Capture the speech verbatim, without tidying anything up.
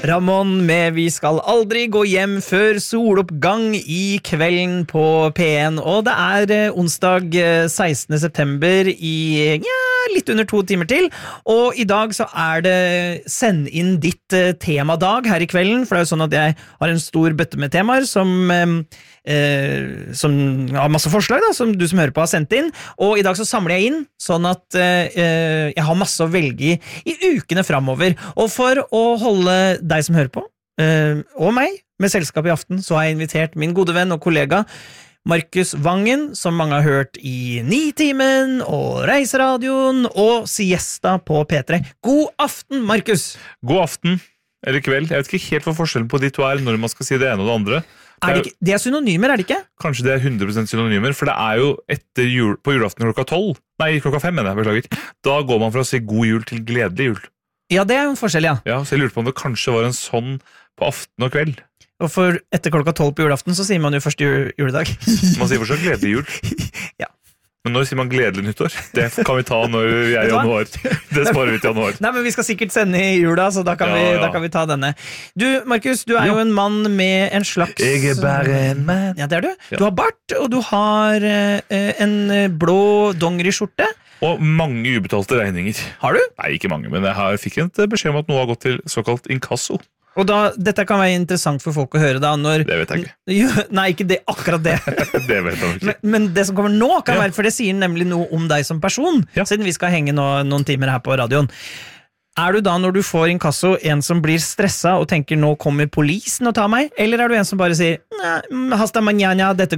Ramón med Vi skal aldri gå hjem før soloppgang i kvelden på P en. Og det er eh, onsdag eh, sekstende september i ja, litt under to timer til. Og i dag så er det send inn ditt eh, temadag her i kvelden, for det er jo sånn at jeg har en stor bøtte med temaer som, eh, eh, som har masse forslag da, som du som hører på har sendt inn. Og i dag så samler jeg inn, sånn at eh, jeg har masse å velge i, i ukene fremover. Og for å holde deg som hører på, uh, og meg, med selskap i aften, så har jeg invitert min gode venn og kollega Markus Vangen, som mange har hørt i Nitimen og Reiseradioen og Siesta på P tre. God aften, Markus! God aften, eller kveld. Jeg vet ikke helt hva forskjellen på de to er når man skal si det ene og det andre. Er det, ikke, det er synonymer, er det ikke? Kanskje det er hundre prosent synonymer, for det er jo etter jul, på julaften klokka tolv. Nei, klokka fem, mener jeg, beklager. Da går man fra å si god jul til gledelig jul. Ja, det er jo en forskjell, ja. Ja, så jeg lurte på om det kanskje var en sånn på aften og kveld. Og for etter klokka tolv på julaften så sier man jo første jul- juledag. Man sier fortsatt gledelig jul. Ja. Men når sier man gledelig nyttår? Det kan vi ta når vi er i januar. Det sparer vi til januar. Nei, men vi skal sikkert sende i jula, så da kan, Ja, vi, ja. da kan vi ta denne. Du, Markus, du er Ja. jo en mann med en slags... Jeg er bare en mann. Ja, det er du. Ja. Du har bart, og du har eh, en blå dongeriskjorte. Og mange ubetalte regninger. Har du? Nei, ikke mange, men jeg har, fikk en beskjed om at noe har gått til såkalt inkasso. Og da, dette kan være interessant for folk å høre da, når... Det vet jeg ikke. Jo, nei, ikke det, akkurat det. Det vet jeg ikke. Men, men det som kommer nå kan Ja. være, for det sier nemlig noe om deg som person, Ja. siden vi skal henge nå, noen timer her på radioen. Er du da, når du får inkasso, en som blir stressa og tenker nå kommer polisen og tar meg, eller er du en som bare sier, nei, hasta mañana, dette